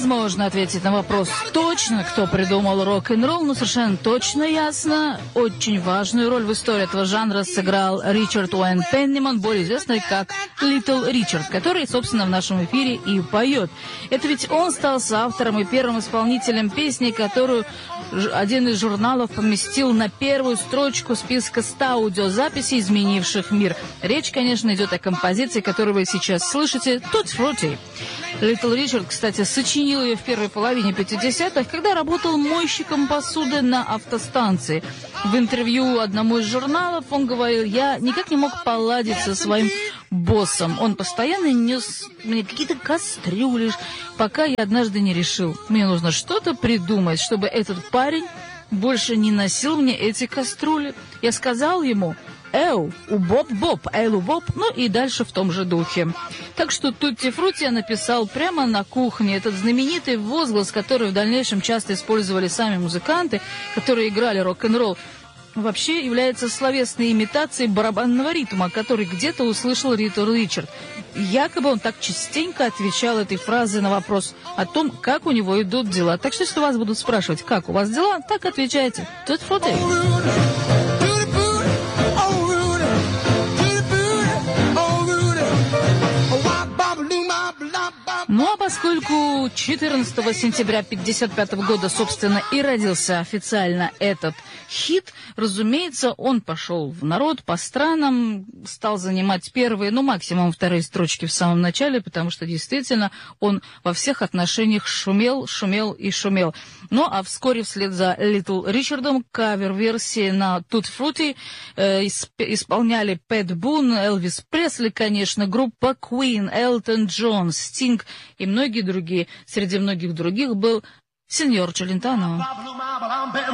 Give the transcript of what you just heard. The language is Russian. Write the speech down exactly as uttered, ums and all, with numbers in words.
Невозможно ответить на вопрос точно, кто придумал рок-н-ролл, но совершенно точно ясно, очень важную роль в истории этого жанра сыграл Ричард Уэйн Пенниман, более известный как Литл Ричард, который, собственно, в нашем эфире и поет. Это ведь он стал соавтором и первым исполнителем песни, которую один из журналов поместил на первую строчку списка ста аудиозаписей, изменивших мир. Речь, конечно, идет о композиции, которую вы сейчас слышите, «Tutti Frutti». Литл Ричард, кстати, сочинил ее в первой половине пятидесятых, когда работал мойщиком посуды на автостанции. В интервью одному из журналов он говорил: «Я никак не мог поладить со своим боссом. Он постоянно нес мне какие-то кастрюли, пока я однажды не решил, мне нужно что-то придумать, чтобы этот парень больше не носил мне эти кастрюли. Я сказал ему: «Эу, у Боб-Боб, Элу Боб», ну и дальше в том же духе. Так что «Тутти Фрутти» я написал прямо на кухне. Этот знаменитый возглас, который в дальнейшем часто использовали сами музыканты, которые играли рок-н-ролл, вообще является словесной имитацией барабанного ритма, который где-то услышал Литл Ричард. Якобы он так частенько отвечал этой фразой на вопрос о том, как у него идут дела. Так что, если вас будут спрашивать, как у вас дела, так отвечайте: «Тутти Фрутти». Ну а поскольку четырнадцатого сентября тысяча девятьсот пятьдесят пятого года, собственно, и родился официально этот хит, разумеется, он пошел в народ по странам, стал занимать первые, ну максимум вторые строчки в самом начале, потому что действительно он во всех отношениях шумел, шумел и шумел. Ну а вскоре вслед за Литл Ричардом кавер-версии на «Tutti Frutti» э, исполняли Пэт Бун, Элвис Пресли, конечно, группа Queen, Элтон Джон, Стинг и многие другие. Среди многих других был сеньор Челентано.